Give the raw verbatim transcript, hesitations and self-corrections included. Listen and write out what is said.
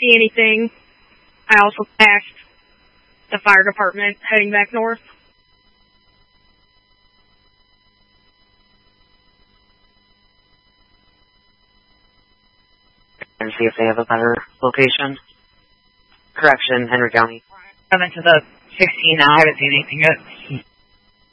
see anything. I also passed the fire department heading back north. And see if they have a better location. Correction, Henry County. I'm into the sixteen now. I haven't seen anything yet.